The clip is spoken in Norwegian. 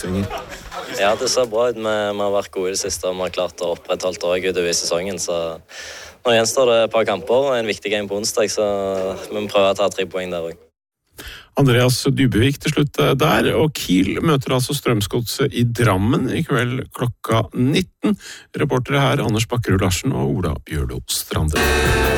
Ja, det ser bra ut. Vi har vært gode i det siste, og vi har klart å opprettholde det også utover sesongen. Så nå gjenstår det et par kamper og en viktig game på onsdag, så vi må prøve å ta 3 poeng der også. Andreas Dybevik til slutt der, og Kiel møter altså Strømsgodset i Drammen i kveld klokka 19. Reportere her Anders Bakkerud Larsen og Ola Bjørlo Strande.